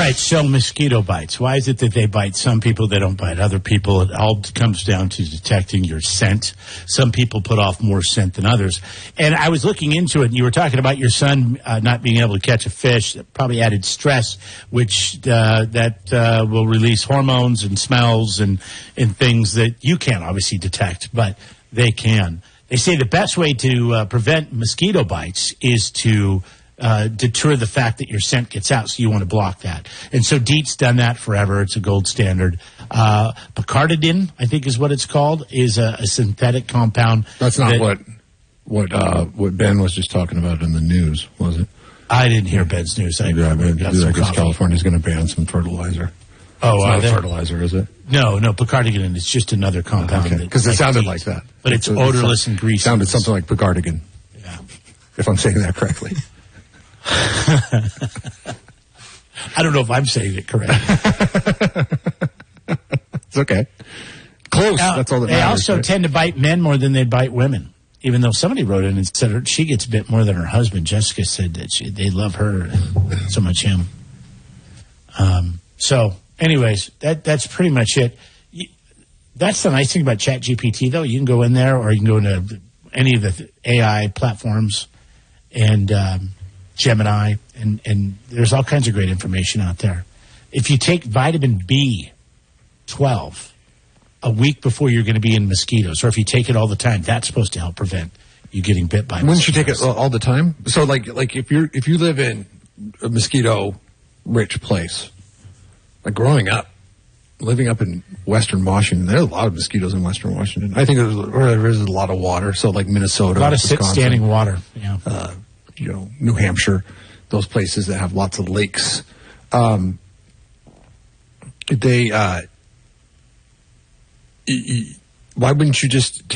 right, so mosquito bites. Why is it that they bite some people, they don't bite other people? It all comes down to detecting your scent. Some people put off more scent than others. And I was looking into it, and you were talking about your son not being able to catch a fish. That probably added stress, which will release hormones and smells and things that you can't obviously detect, but they can. They say the best way to prevent mosquito bites is to deter the fact that your scent gets out, so you want to block that. And so DEET's done that forever. It's a gold standard. Picardidin, I think is what it's called, is a synthetic compound. That's not what Ben was just talking about in the news, was it? I didn't hear Ben's news. I guess California's going to ban some fertilizer. Oh, it's not fertilizer, is it? No, Picardidin. It's just another compound. Because it sounded like that. But it's odorless and greasy. Sounded something like Picardigan. Yeah. If I'm saying that correctly. I don't know if I'm saying it correct. It's okay. Close. That's all that matters. They also tend to bite men more than they bite women. Even though somebody wrote in and said she gets bit more than her husband. Jessica said that they love her and so much him. So, anyways, that's pretty much it. That's the nice thing about ChatGPT, though. You can go in there, or you can go into any of the AI platforms and Gemini, and there's all kinds of great information out there. If you take vitamin B12 a week before you're going to be in mosquitoes, or if you take it all the time, that's supposed to help prevent you getting bit by mosquitoes. Wouldn't you take it all the time? So, like if you live in a mosquito-rich place, like growing up, living up in Western Washington, there's a lot of mosquitoes in Western Washington. I think there's a lot of water. So, like Minnesota, a lot of Wisconsin, standing water. Yeah. New Hampshire, those places that have lots of lakes. Why wouldn't you just